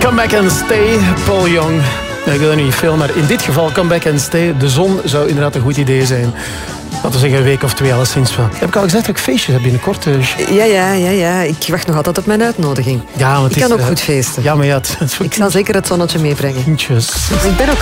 Come Back and Stay, Paul Young. Ja, ik weet het niet veel, maar in dit geval Come Back and Stay. De zon zou inderdaad een goed idee zijn. Laten we zeggen een week of 2 alleszins. Heb ik al gezegd dat ik feestjes heb binnenkort? Ja. Ik wacht nog altijd op mijn uitnodiging. Ja, ik kan ook goed feesten. Ja, maar ja, ik zal zeker het zonnetje meebrengen. Kindjes. Ik ben ook